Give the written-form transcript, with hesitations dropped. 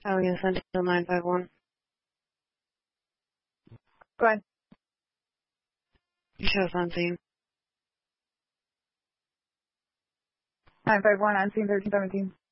Oh, yes, until 951. Go ahead. You show unseen. 951, unseen 1317.